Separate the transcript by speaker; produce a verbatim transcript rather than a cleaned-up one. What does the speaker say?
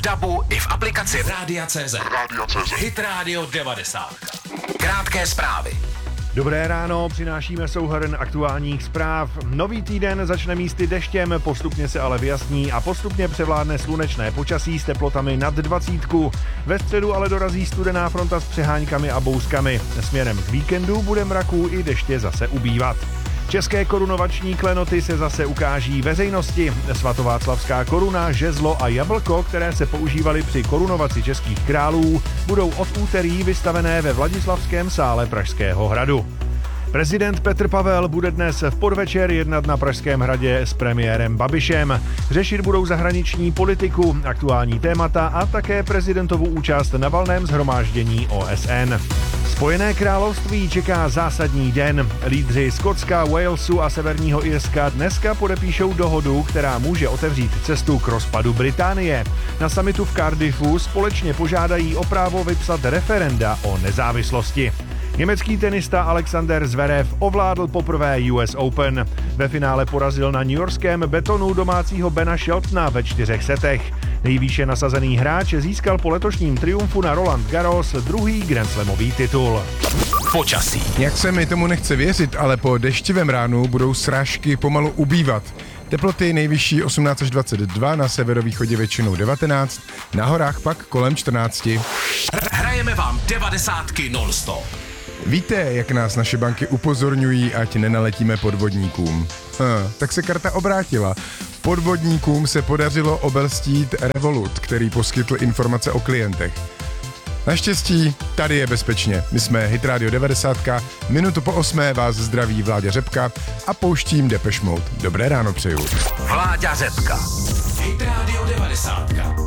Speaker 1: dabu i v aplikaci Rádia C Z.
Speaker 2: Rádia C Z.
Speaker 1: Hit Radio devadesát. Krátké zprávy.
Speaker 3: Dobré ráno, přinášíme souhrn aktuálních zpráv. Nový týden začne místy deštěm, postupně se ale vyjasní a postupně převládne slunečné počasí s teplotami nad dvacítku. Ve středu ale dorazí studená fronta s přeháňkami a bouřkami. Směrem k víkendu bude mraků i deště zase ubývat. České korunovační klenoty se zase ukáží veřejnosti. Svatováclavská koruna, žezlo a jablko, které se používaly při korunovaci českých králů, budou od úterý vystavené ve Vladislavském sále Pražského hradu. Prezident Petr Pavel bude dnes v podvečer jednat na Pražském hradě s premiérem Babišem. Řešit budou zahraniční politiku, aktuální témata a také prezidentovu účast na valném shromáždění O S N. Spojené království čeká zásadní den. Lídři Skotska, Walesu a Severního Irska dneska podepíšou dohodu, která může otevřít cestu k rozpadu Británie. Na summitu v Cardiffu společně požádají o právo vypsat referenda o nezávislosti. Německý tenista Alexander Zverev ovládl poprvé U S Open. Ve finále porazil na newyorském betonu domácího Bena Sheltona ve čtyřech setech. Nejvýše nasazený hráč získal po letošním triumfu na Roland Garros druhý grandslamový titul.
Speaker 1: Počasí.
Speaker 4: Jak se mi tomu nechce věřit, ale po deštivém ránu budou srážky pomalu ubývat. Teploty nejvyšší osmnáct až dvacet dva, na severovýchodě většinou devatenáct, na horách pak kolem čtrnáct.
Speaker 1: Hrajeme vám devadesátky non-stop.
Speaker 4: Víte, jak nás naše banky upozorňují, ať nenaletíme podvodníkům? Hm, tak se karta obrátila. Podvodníkům se podařilo obelstít Revolut, který poskytl informace o klientech. Naštěstí, tady je bezpečně. My jsme Hit Radio devadesát, minutu po osmé vás zdraví Vláďa Řepka a pouštím Depeche Mode. Dobré ráno přeju.
Speaker 1: Vláďa Řepka. Hit Radio devadesát.